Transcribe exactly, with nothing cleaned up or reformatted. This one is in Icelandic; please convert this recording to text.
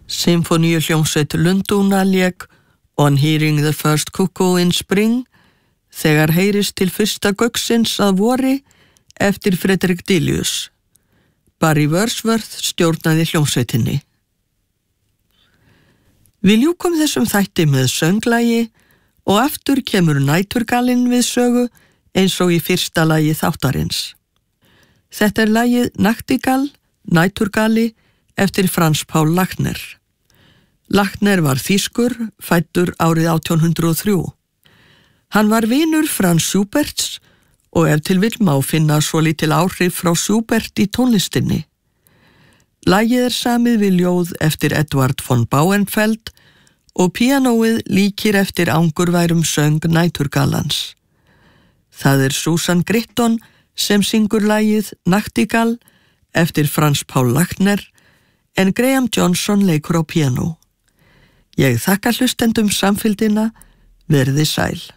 Sinfoníuhljómsveit Lundúna lék On Hearing the First Cuckoo in Spring, þegar heyrist til fyrsta gauksins að vori, eftir Frederick Delius. Barry Wordsworth stjórnaði hljómsveitinni. Við ljúkum þessum þætti með sönglagi og aftur kemur næturgalinn við sögu eins og í fyrsta lagi þáttarins. Þetta er lagið Nachtigall, næturgali, eftir Franz Paul Lachner. Lachner var þýskur, fæddur árið átján hundrað og þrjú. Hann var vinur Franz Schuberts og ef til vill má finna svo lítil áhrif frá Schubert í tónlistinni. Lagið er samið við ljóð eftir Edward von Bauernfeld og píanóið líkir eftir angurværum söng næturgalans. Það er Susan Gritton sem syngur lagið Nachtigall eftir Franz Paul Lachner en Graham Johnson leikur á píanó. Ég þakka hlustendum samfylgdina, verið sæl.